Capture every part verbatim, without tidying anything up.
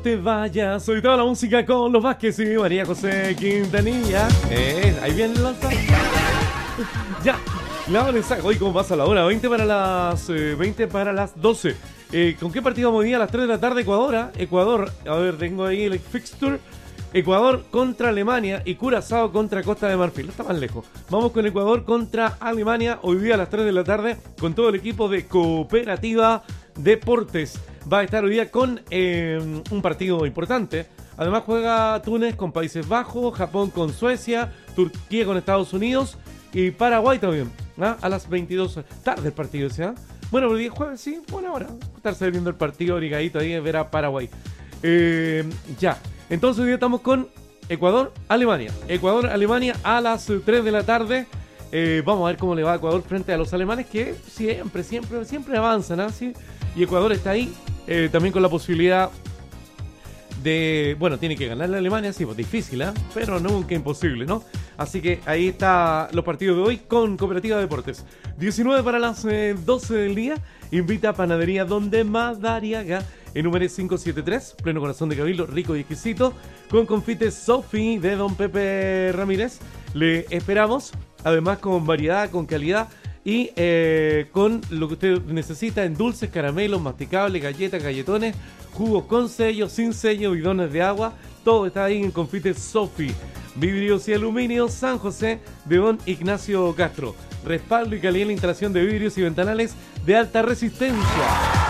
te vayas. Soy toda la música con los Vázquez y María José Quintanilla. Eh, ahí viene el lanzamiento. Ya, la hora exacta. Hoy, ¿cómo pasa la hora? veinte para las eh, veinte para las doce. Eh, ¿Con qué partido vamos a ir a las tres de la tarde? Ecuador, ¿eh? Ecuador, a ver, tengo ahí el fixture. Ecuador contra Alemania y Curazao contra Costa de Marfil. No está más lejos. Vamos con Ecuador contra Alemania. Hoy día a las tres de la tarde con todo el equipo de Cooperativa Deportes. Va a estar hoy día con eh, un partido importante. Además juega Túnez con Países Bajos, Japón con Suecia, Turquía con Estados Unidos y Paraguay también. ¿Ah? A las veintidós. Tarde el partido, ¿sí? ¿Ah? Bueno, el día jueves, sí, buena hora. Estarse viendo el partido brigadito ahí, ver a Paraguay. Eh, ya. Entonces hoy día estamos con Ecuador, Alemania. Ecuador, Alemania a las tres de la tarde. Eh, vamos a ver cómo le va a Ecuador frente a los alemanes que siempre, siempre, siempre avanzan, ¿ah? ¿Sí? Y Ecuador está ahí eh, también con la posibilidad de... Bueno, tiene que ganar la Alemania, sí, pues difícil, ¿eh? Pero nunca imposible, ¿no? Así que ahí están los partidos de hoy con Cooperativa Deportes. diecinueve para las eh, doce del día. Invita a Panadería Donde Madariaga en número quinientos setenta y tres, pleno corazón de Cabildo, rico y exquisito, con confites Sofi de Don Pepe Ramírez. Le esperamos, además con variedad, con calidad y eh, con lo que usted necesita en dulces, caramelos, masticables, galletas, galletones, jugos con sello, sin sello, bidones de agua. Todo está ahí en confites Sofi. Vidrios y aluminio San José de Don Ignacio Castro. Respaldo y calidad en la instalación de vidrios y ventanales de alta resistencia.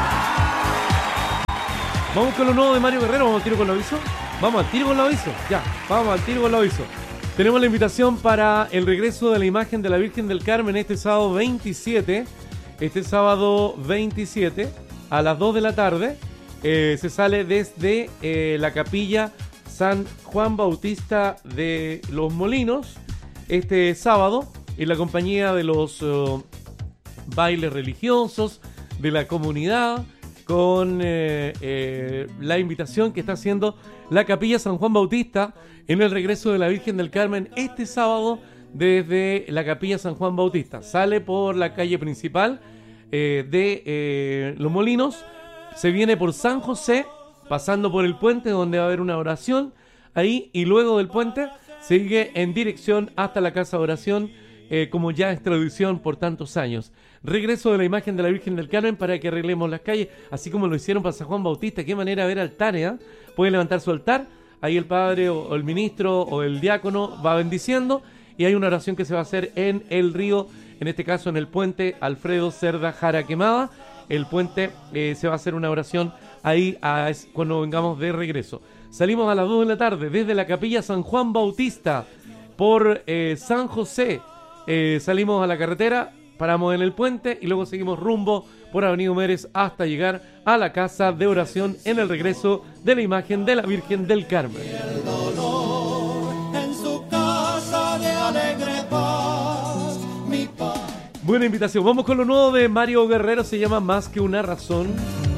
Vamos con lo nuevo de Mario Guerrero. Vamos al tiro con el aviso. Vamos al tiro con el aviso. Ya, vamos al tiro con el aviso. Tenemos la invitación para el regreso de la imagen de la Virgen del Carmen este sábado veintisiete. Este sábado veintisiete a las dos de la tarde. Eh, se sale desde eh, la capilla San Juan Bautista de Los Molinos este sábado en la compañía de los uh, bailes religiosos de la comunidad, con eh, eh, la invitación que está haciendo la capilla San Juan Bautista en el regreso de la Virgen del Carmen este sábado desde la capilla San Juan Bautista. Sale por la calle principal eh, de eh, Los Molinos, se viene por San José, pasando por el puente donde va a haber una oración ahí, y luego del puente sigue en dirección hasta la casa de oración, eh, como ya es tradición por tantos años. Regreso de la imagen de la Virgen del Carmen para que arreglemos las calles, así como lo hicieron para San Juan Bautista. Qué manera de ver altares, ¿eh? Puede levantar su altar, ahí el padre o, o el ministro o el diácono va bendiciendo, y hay una oración que se va a hacer en el río, en este caso en el puente Alfredo Cerda Jara Quemada. El puente eh, se va a hacer una oración ahí a, cuando vengamos de regreso. Salimos a las dos de la tarde desde la capilla San Juan Bautista por eh, San José. Eh, salimos a la carretera, paramos en el puente y luego seguimos rumbo por Avenida Humérez hasta llegar a la casa de oración en el regreso de la imagen de la Virgen del Carmen. El dolor en su casa de alegre paz, mi paz. Buena invitación. Vamos con lo nuevo de Mario Guerrero, se llama Más que una razón.